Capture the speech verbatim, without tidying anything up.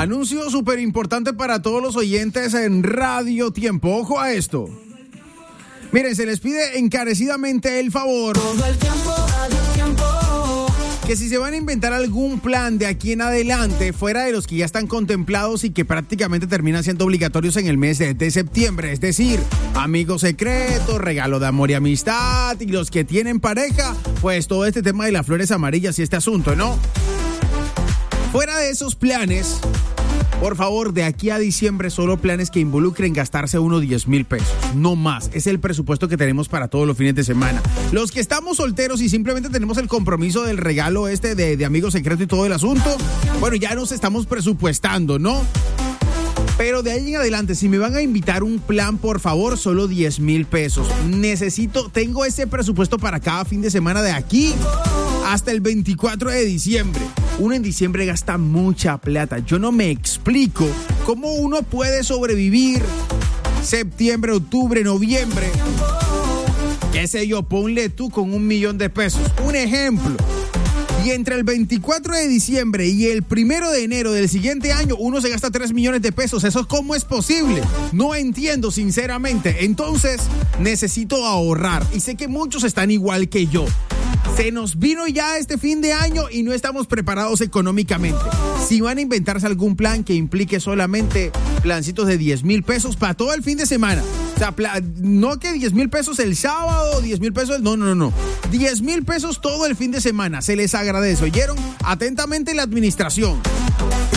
Anuncio súper importante para todos los oyentes en Radio Tiempo. Ojo a esto. Miren, se les pide encarecidamente el favor Todo el tiempo, Radio Tiempo. que si se van a inventar algún plan de aquí en adelante, fuera de los que ya están contemplados y que prácticamente terminan siendo obligatorios en el mes de, de septiembre, es decir, amigos secretos, regalo de amor y amistad, y los que tienen pareja, pues todo este tema de las flores amarillas y este asunto, ¿no? Fuera de esos planes, por favor, de aquí a diciembre, solo planes que involucren gastarse unos diez mil pesos. No más. Es el presupuesto que tenemos para todos los fines de semana. Los que estamos solteros y simplemente tenemos el compromiso del regalo este de, de amigo secreto y todo el asunto, bueno, ya nos estamos presupuestando, ¿no? Pero de ahí en adelante, si me van a invitar un plan, por favor, solo diez mil pesos. Necesito, tengo ese presupuesto para cada fin de semana de aquí hasta el veinticuatro de diciembre. Uno en diciembre gasta mucha plata. Yo no me explico cómo uno puede sobrevivir septiembre, octubre, noviembre. Qué sé yo, ponle tú con un millón de pesos. Un ejemplo. Y entre el veinticuatro de diciembre y el primero de enero del siguiente año, uno se gasta tres millones de pesos. ¿Eso cómo es posible? No entiendo, sinceramente. Entonces, necesito ahorrar. Y sé que muchos están igual que yo. Se nos vino ya este fin de año y no estamos preparados económicamente. Si van a inventarse algún plan que implique solamente plancitos de diez mil pesos para todo el fin de semana. O sea, no que diez mil pesos el sábado, diez mil pesos el... No, no, no, no. diez mil pesos todo el fin de semana. Se les agradece. ¿Oyeron? Atentamente la administración.